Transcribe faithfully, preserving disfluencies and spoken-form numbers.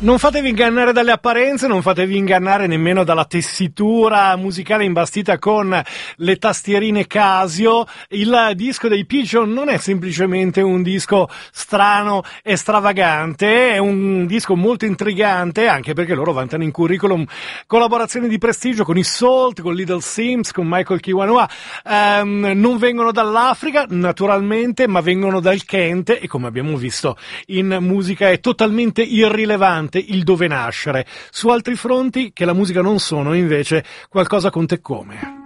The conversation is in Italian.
Non fatevi ingannare dalle apparenze, non fatevi ingannare nemmeno dalla tessitura musicale imbastita con le tastierine Casio. Il disco dei Pigeon non è semplicemente un disco strano e stravagante, è un disco molto intrigante, anche perché loro vantano in curriculum collaborazioni di prestigio con i Salt, con Little Sims, con Michael Kiwanuka. Um, non vengono dall'Africa, naturalmente, ma vengono dal Kent e, come abbiamo visto in musica, è totalmente irrilevante il dove nascere. Su altri fronti che la musica non sono, invece, qualcosa conta e come.